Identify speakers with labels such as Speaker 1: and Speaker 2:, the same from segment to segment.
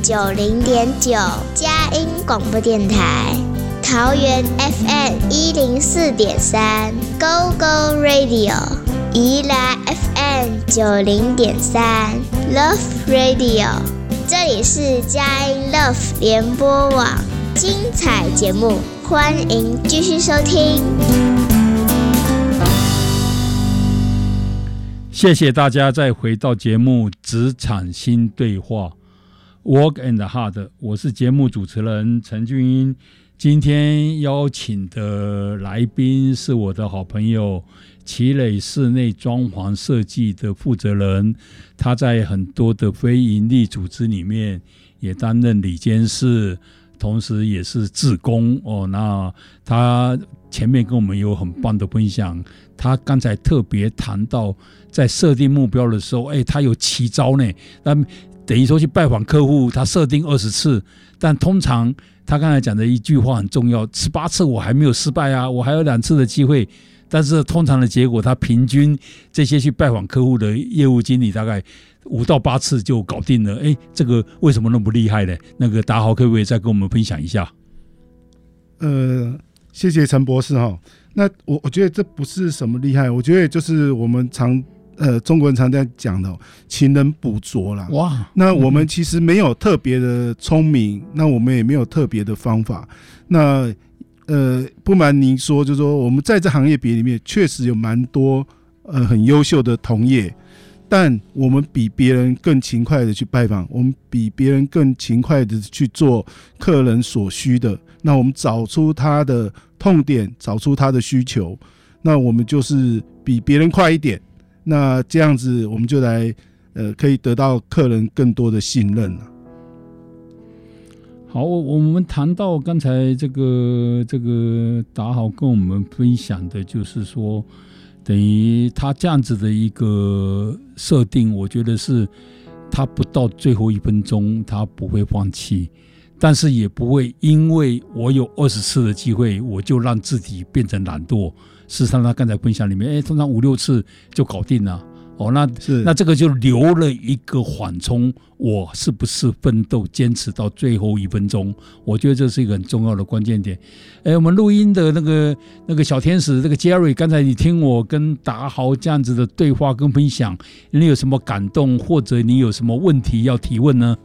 Speaker 1: 90.9佳音广播电台，桃园 FM104.3 Go Go Radio， 宜兰 FM90.3 Love Radio， 这里是佳音 Love 联播网，精彩节目欢迎继续收听。
Speaker 2: 谢谢大家再回到节目职场新对话 Work and Hard， 我是节目主持人陈俊英。今天邀请的来宾是我的好朋友奇磊室内装潢设计的负责人，他在很多的非营利组织里面也担任理监事，同时也是志工哦。那他前面跟我们有很棒的分享，他刚才特别谈到在设定目标的时候，他有奇招呢。那等于说去拜访客户，他设定20次，但通常他刚才讲的一句话很重要，18次我还没有失败啊，我还有2次的机会。但是通常的结果，他平均这些去拜访客户的业务经理大概5到8次就搞定了。这个为什么那么厉害呢？那个达豪可不可以再跟我们分享一下？
Speaker 3: 谢谢陈博士哈。那我觉得这不是什么厉害，我觉得就是我们中国人常在讲的勤能补拙啦。哇，那我们其实没有特别的聪明，那我们也没有特别的方法。那不瞒您说，就是说我们在这行业别里面确实有蛮多很优秀的同业，但我们比别人更勤快的去拜访，我们比别人更勤快的去做客人所需的。那我们找出他的痛点，找出他的需求，那我们就是比别人快一点。那这样子我们就来可以得到客人更多的信任了。
Speaker 2: 好，我们谈到刚才这个达豪跟我们分享的，就是说，等于他这样子的一个设定，我觉得是他不到最后1分钟，他不会放弃，但是也不会因为我有20次的机会，我就让自己变成懒惰。事实上，他刚才分享里面，通常5、6次就搞定了。那这个就留了一个缓冲，我是不是奋斗坚持到最后1分钟？我觉得这是一个很重要的关键点。我们录音的那个小天使，这个 Jerry， 刚才你听我跟达豪这样子的对话跟分享，你有什么感动，或者你有什么问题要提问呢？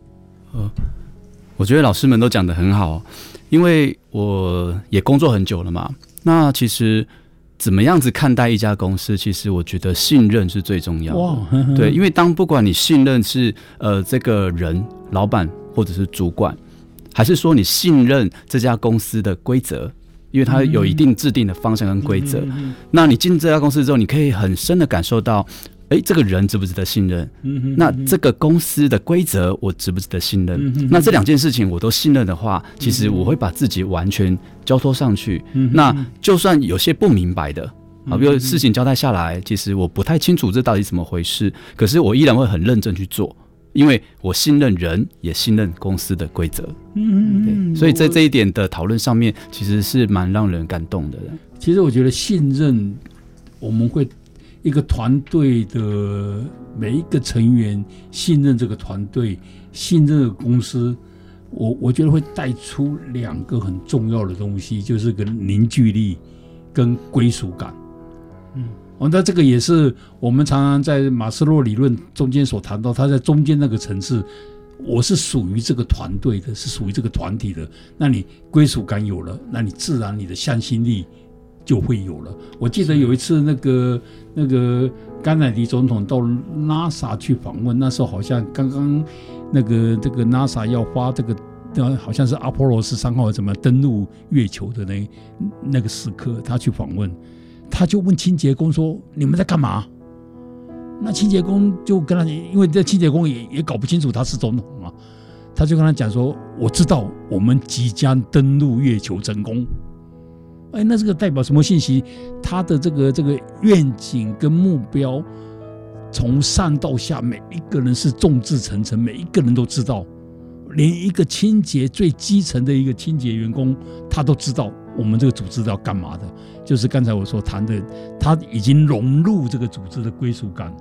Speaker 4: 我觉得老师们都讲得很好，因为我也工作很久了嘛。那其实怎么样子看待一家公司，其实我觉得信任是最重要的。对，因为不管你信任是这个人老板或者是主管，还是说你信任这家公司的规则，因为它有一定制定的方向跟规则，那你进这家公司之后，你可以很深的感受到这个人值不值得信任，那这个公司的规则我值不值得信任，那这2件事情我都信任的话，其实我会把自己完全交托上去，那就算有些不明白的比如事情交代下来，其实我不太清楚这到底怎么回事，可是我依然会很认真去做，因为我信任人，也信任公司的规则。所以在这一点的讨论上面，其实是蛮让人感动的。
Speaker 2: 其实我觉得信任，我们会一个团队的每一个成员信任这个团队，信任这个公司，我觉得会带出2个很重要的东西，就是个凝聚力跟归属感。那这个也是我们常常在马斯洛理论中间所谈到，他在中间那个层次，我是属于这个团队的，是属于这个团体的。那你归属感有了，那你自然你的向心力就会有了。我记得有一次那个甘乃迪总统到 NASA 去访问，那时候好像刚刚这个 NASA 要发这个好像是阿波罗13号怎么登陆月球的那个时刻，他去访问，他就问清洁工说：“你们在干嘛？”那清洁工就跟他，因为这清洁工也搞不清楚他是总统嘛，他就跟他讲说：“我知道我们即将登陆月球成功。”那这个代表什么信息？他的这个愿景跟目标，从上到下，每一个人是众志成城，每一个人都知道。连一个清洁最基层的一个清洁员工，他都知道我们这个组织要干嘛的，就是刚才我所谈的，他已经融入这个组织的归属感。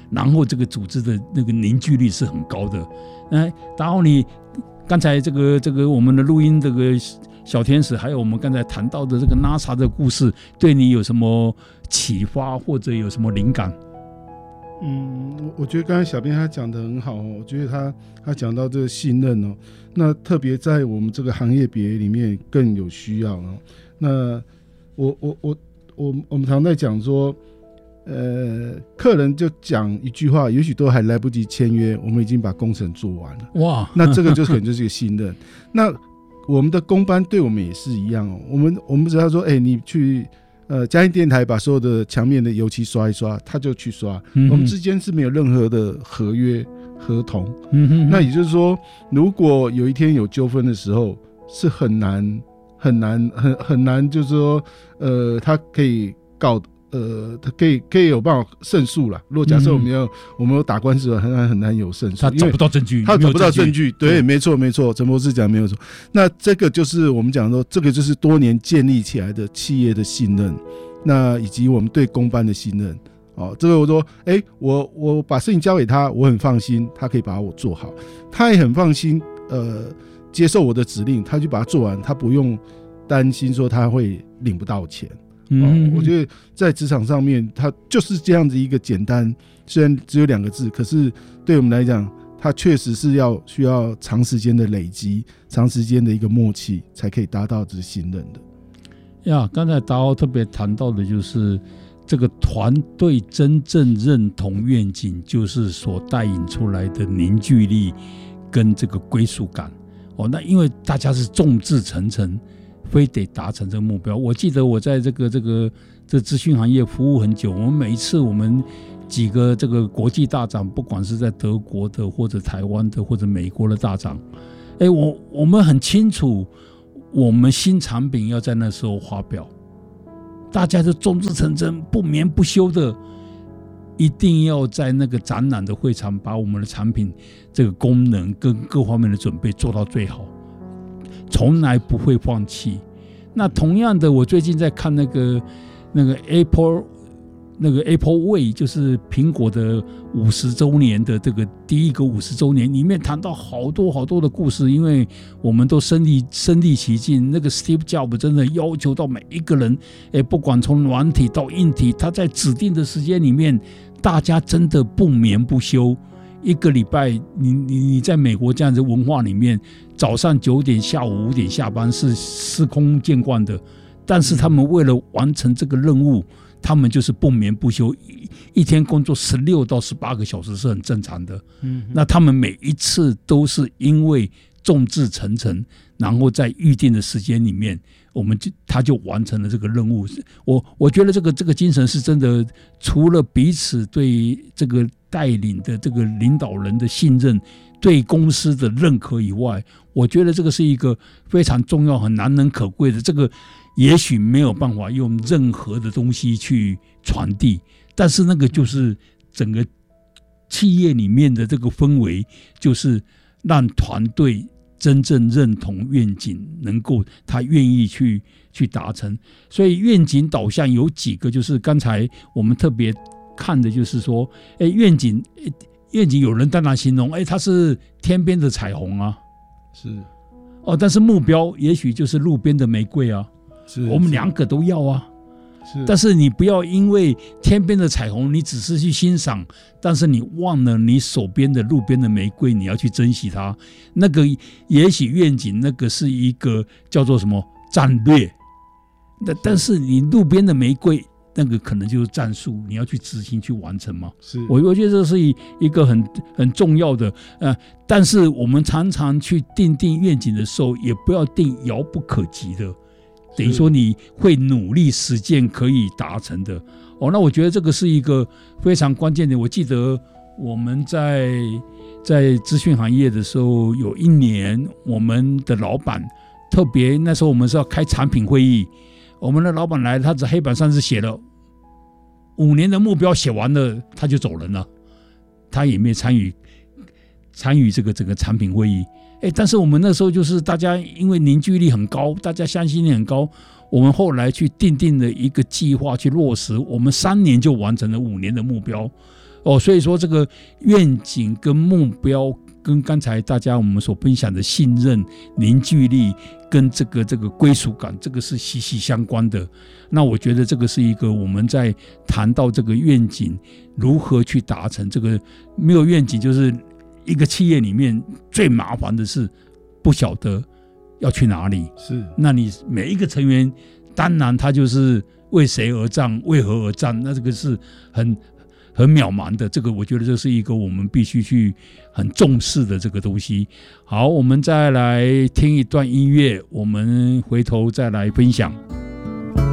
Speaker 2: 然后这个组织的那个凝聚力是很高的。然后你刚才这个我们的录音这个小天使，还有我们刚才谈到的这个 NASA 的故事，对你有什么启发或者有什么灵感？
Speaker 3: 我觉得刚才小编他讲得很好哦，我觉得他讲到这个信任哦，那特别在我们这个行业别里面更有需要哦。那我们常在讲说，客人就讲一句话，也许都还来不及签约，我们已经把工程做完了。哇，那这个就可能就是一个信任。那我们的工班对我们也是一样哦，我们只要说，你去嘉义电台把所有的墙面的油漆刷一刷，他就去刷。我们之间是没有任何的合约合同。那也就是说，如果有一天有纠纷的时候，是很难，就是说，他可以告。他可以有办法胜诉啦。如果假设我们有打官司，很难有胜诉，
Speaker 2: 他找不到证据，
Speaker 3: 他找不到证据。对，没错，陈博士讲没有错。那这个就是我们讲说，这个就是多年建立起来的企业的信任，那以及我们对工班的信任。这个我说，我把事情交给他，我很放心，他可以把我做好，他也很放心，接受我的指令，他就把它做完，他不用担心说他会领不到钱。我觉得在职场上面，它就是这样子一个简单，虽然只有2个字，可是对我们来讲，它确实是需要长时间的累积，长时间的一个默契，才可以达到这个信任的。
Speaker 2: 刚才达奥特别谈到的就是这个团队真正认同愿景，就是所带引出来的凝聚力跟这个归属感。那因为大家是众志成城，非得达成这个目标。我记得我在这资讯行业服务很久，我们每一次我们几个这个国际大厂，不管是在德国的或者台湾的或者美国的大厂，我们很清楚，我们新产品要在那时候发表，大家就众志成城，不眠不休的，一定要在那个展览的会场把我们的产品这个功能跟各方面的准备做到最好。从来不会放弃。那同样的，我最近在看那个 Apple Way， 就是苹果的50周年的这个第一个50周年，里面谈到好多的故事，因为我们都身历其境。那个 Steve Jobs 真的要求到每一个人，不管从软体到硬体，他在指定的时间里面，大家真的不眠不休。一个礼拜，你在美国这样子文化里面，早上9点，下午5点下班是司空见惯的。但是他们为了完成这个任务，他们就是不眠不休，一天工作16到18个小时是很正常的。那他们每一次都是因为众志成城，然后在预定的时间里面，他就完成了这个任务。我觉得这个精神是真的，除了彼此对这个带领的这个领导人的信任，对公司的认可以外，我觉得这个是一个非常重要、很难能可贵的。这个也许没有办法用任何的东西去传递，但是那个就是整个企业里面的这个氛围，就是让团队真正认同愿景，能够他愿意去达成。所以愿景导向有几个，就是刚才我们特别看的就是说，愿景有人当然形容，它是天边的彩虹啊，
Speaker 3: 是
Speaker 2: 但是目标也许就是路边的玫瑰啊，我们2个都要啊。但是你不要因为天边的彩虹你只是去欣赏，但是你忘了你手边的路边的玫瑰，你要去珍惜它。那个也许愿景那个是一个叫做什么战略，但是你路边的玫瑰那个可能就是战术，你要去执行去完成嘛。我觉得这是一个很重要的。但是我们常常去定愿景的时候，也不要定遥不可及的，等于说你会努力实践可以达成的。那我觉得这个是一个非常关键的。我记得我们在资讯行业的时候，有一年我们的老板特别，那时候我们是要开产品会议，我们的老板来，他在黑板上是写了5年的目标，写完了他就走人了，他也没参与这个整个产品会议。但是我们那时候就是大家因为凝聚力很高，大家相信力很高，我们后来去定了一个计划去落实，我们3年就完成了5年的目标。 所以说这个愿景跟目标跟刚才大家我们所分享的信任、凝聚力跟这个归属感，这个是息息相关的。那我觉得这个是一个我们在谈到这个愿景如何去达成，这个没有愿景就是一个企业里面最麻烦的是不晓得要去哪里。
Speaker 3: 是，
Speaker 2: 那你每一个成员当然他就是为谁而战，为何而战，那这个是很渺茫的，这个我觉得这是一个我们必须去很重视的这个东西。好，我们再来听一段音乐，我们回头再来分享。